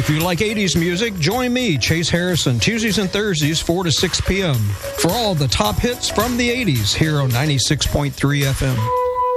If you like 80s music, join me, Chase Harrison, Tuesdays and Thursdays, 4 to 6 p.m. for all the top hits from the 80s here on 96.3 FM.